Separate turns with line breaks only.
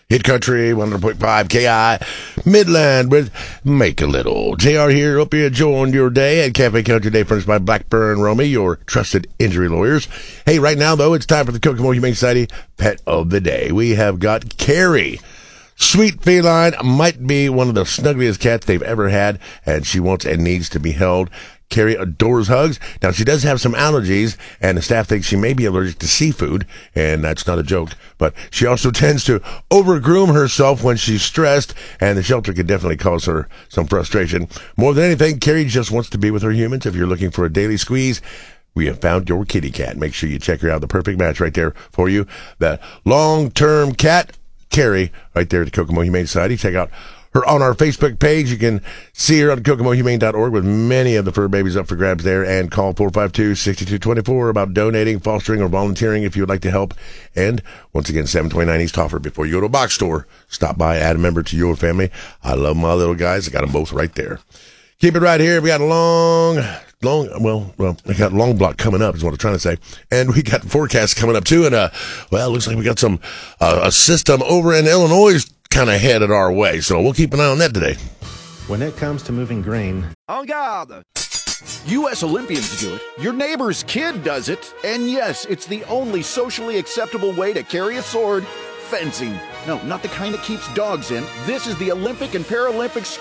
Hit Country, 100.5 KI, Midland with Make a Little. JR here, hope you enjoyed your day at Cafe Country Day, furnished by Blackburn Romy, your trusted injury lawyers. Hey, right now, though, it's time for the Kokomo Humane Society Pet of the Day. We have got Carrie. Sweet feline, might be one of the snuggliest cats they've ever had, and she wants and needs to be held. Carrie adores hugs. Now, she does have some allergies, and the staff thinks she may be allergic to seafood, and that's not a joke. But she also tends to overgroom herself when she's stressed, and the shelter can definitely cause her some frustration. More than anything, Carrie just wants to be with her humans. If you're looking for a daily squeeze, we have found your kitty cat. Make sure you check her out. The perfect match right there for you. The long-term cat, Carrie, right there at the Kokomo Humane Society. Check out her on our Facebook page. You can see her on kokomohumane.org with many of the fur babies up for grabs there, and call 452-6224 about donating, fostering, or volunteering if you would like to help. And once again, 729 East Hoffer. Before you go to a box store, stop by, add a member to your family. I love my little guys. I got them both right there. Keep it right here. We got a long block coming up is what I'm trying to say. And we got forecasts coming up too. And, it looks like we got some, a system over in Illinois kind of headed our way. So we'll keep an eye on that today.
When it comes to moving grain,
en garde! U.S. Olympians do it. Your neighbor's kid does it. And yes, it's the only socially acceptable way to carry a sword. Fencing. No, not the kind that keeps dogs in. This is the Olympic and Paralympic